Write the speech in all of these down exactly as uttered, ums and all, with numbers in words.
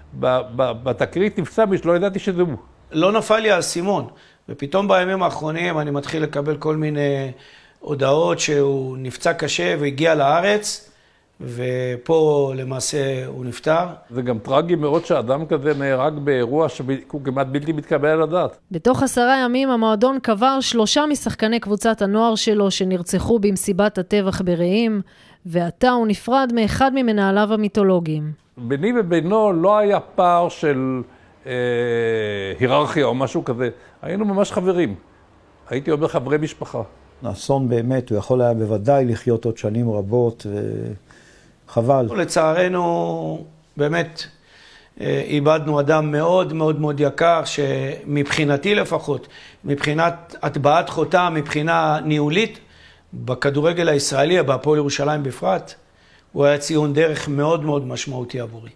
בתקרית נפצע מי שלא ידעתי שזה הוא. לא נפל לי האסימון, ופתאום בימים האחרונים אני מתחיל לקבל כל מיני הודעות שהוא נפצע קשה והגיע לארץ, ופה למעשה הוא נפטר. זה גם טרגי מאוד שאדם כזה נהרג באירוע שהוא כמעט בלתי מתקבל על הדעת. בתוך עשרה ימים המועדון קבר שלושה משחקני קבוצת הנוער שלו שנרצחו במסיבת הטבח ברעים, ועתה הוא נפרד מאחד ממנהליו המיתולוגיים. ביני ובינו לא היה פער של אה, היררכיה או משהו כזה. היינו ממש חברים. הייתי אומר חברי משפחה. האסון באמת, הוא יכול היה בוודאי לחיות עוד שנים רבות, וחבל. לצערנו, באמת, איבדנו אדם מאוד מאוד מאוד יקר, שמבחינתי לפחות, מבחינת הטבעת חותם, מבחינה ניהולית, בכדורגל הישראלי, בהפועל ירושלים בפרט, הוא היה ציון דרך מאוד מאוד משמעותי עבורי.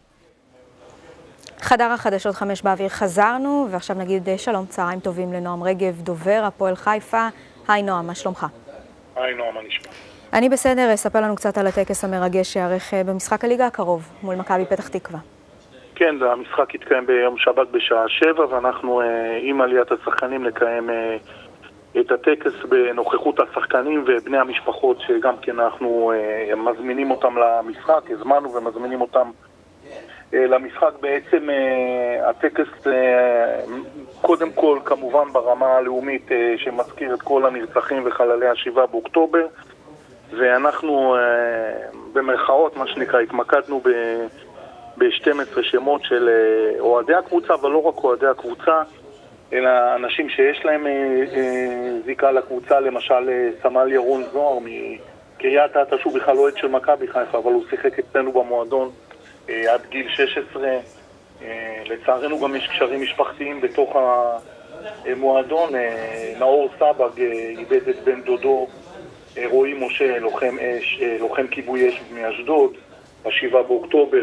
חדר החדשות חמש באוויר חזרנו, ועכשיו נגיד שלום, צהריים טובים לנועם רגב, דובר הפועל חיפה. היי נועם, מה שלומך? היי נועם, מה נשמע? אני בסדר, ספר לנו קצת על הטקס המרגש שיערך במשחק הליגה הקרוב, מול מכבי פתח תקווה. כן, המשחק יתקיים ביום שבת בשעה שבע, ואנחנו עם עליית השחקנים לקיים את הטקס בנוכחות השחקנים ובני המשפחות, שגם כן אנחנו מזמינים אותם למשחק, הזמנו ומזמינים אותם למשחק. בעצם הטקס קודם כל כמובן ברמה הלאומית שמזכיר את כל הנרצחים וחללי השבעה באוקטובר, ואנחנו במרכאות מה שנקרא התמקדנו ב-שתים עשרה שמות של אוהדי הקבוצה, אבל לא רק אוהדי הקבוצה אלא אנשים שיש להם זיקה לקבוצה, למשל סמל ירון זוהר מקריית אתא, שהוא בכלל אוהד של מכבי חיפה אבל הוא שיחק אצלנו במועדון עד גיל שש עשרה. לצערנו גם יש קשרים משפחתיים בתוך המועדון. נאור סבג איבד את בן דודו רועי משה, לוחם אש, לוחם כיבוי אש מאשדוד בשבעה באוקטובר.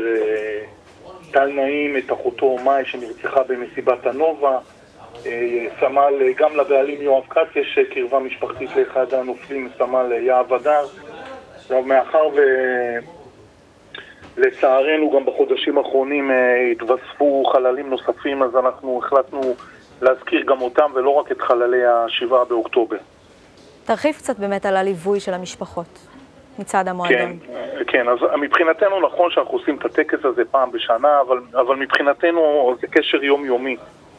טל נעים את אחותו מאי שנרצחה במסיבת הנובה. סמל גם לבעלים יואב כץ יש קרבה משפחתית לאחד הנופלים, סמל יהב אדר. מאחר ו לצערנו גם בחודשים האחרונים התווספו חללים נוספים, אז אנחנו החלטנו להזכיר גם אותם ולא רק את חללי השבעה באוקטובר. תרחיב קצת באמת על הליווי של המשפחות מצד המועדון. כן, כן, אז מבחינתנו נכון שאנחנו עושים את הטקס הזה פעם בשנה, אבל, אבל מבחינתנו זה קשר יומיומי.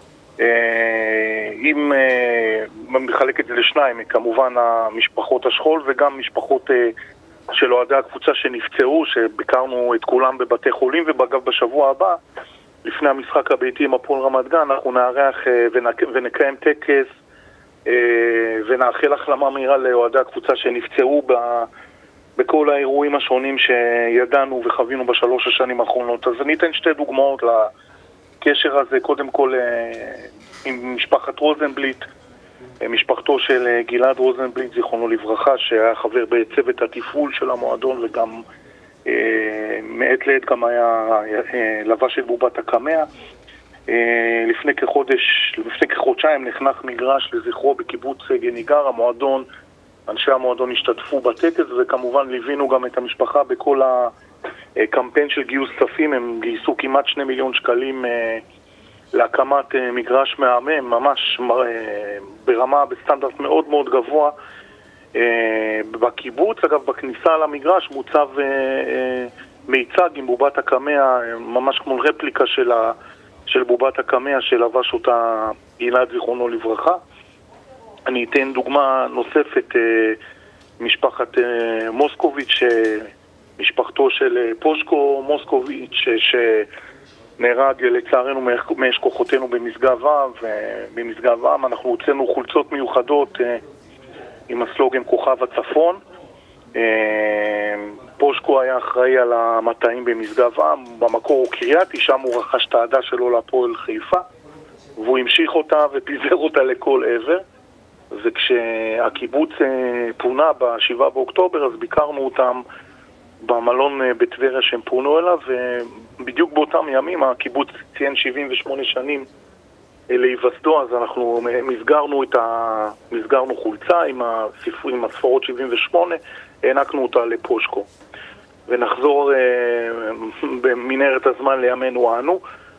אם מחלק את זה לשניים, כמובן המשפחות השכול וגם משפחות של אוהדי הקבוצה שנפצעו, שביקרנו את כולם בבתי חולים, ובאגב בשבוע הבא, לפני המשחק הביתי עם הפועל רמת גן, אנחנו נארח ונקיים טקס ונאחל החלמה מהירה לאוהדי הקבוצה שנפצעו בכל האירועים השונים שידענו וחווינו בשלוש השנים האחרונות. אז אני אתן שתי דוגמאות לקשר הזה, קודם כל עם משפחת רוזנבליט, משפחתו של גלעד רוזנבליט, זיכרונו לברכה, שהיה חבר בצוות התפעול של המועדון וגם אה, מעת לעת גם היה אה, לבש את בובת הקמע. אה, לפני כחודש, לפני כחודשיים נחנך מגרש לזכרו בקיבוץ גניגר. המועדון, אנשי המועדון השתתפו בטקס, וכמובן ליווינו גם את המשפחה בכל הקמפיין של גיוס כספים. הם גייסו כמעט שני מיליון שקלים אה, להקמת מגרש מהמם, ממש ברמה, בסטנדרט מאוד מאוד גבוה בקיבוץ. אגב, בכניסה למגרש מוצב מיצג עם בובת הקמע, ממש כמו רפליקה של, ה, של בובת הקמע שלבש אותה גלעד זיכרונו לברכה. אני אתן דוגמה נוספת, משפחת מוסקוביץ', משפחתו של פושקו מוסקוביץ', ש... נהרג לצערנו מאש כוחותינו במשגב עם, ובמשגב עם אנחנו הוצאנו חולצות מיוחדות עם הסלוגן כוכב הצפון. פושקו היה אחראי על המטעים במשגב עם, במקור הוא קריאתי, שם הוא רכש את העדה שלו להפועל חיפה, והוא המשיך אותה ופיזר אותה לכל עבר. וכשהקיבוץ פונה בשבעה באוקטובר, אז ביקרנו אותם במלון בטבריה שהם פונו אליו, ובדיוק באותם ימים הקיבוץ ציין שבעים ושמונה שנים להיווסדו, אז אנחנו מסגרנו את ה... מסגרנו חולצה עם, הספר... עם הספרות שבעים ושמונה, הענקנו אותה לפושקו. ונחזור במנהרת הזמן לימינו אנו.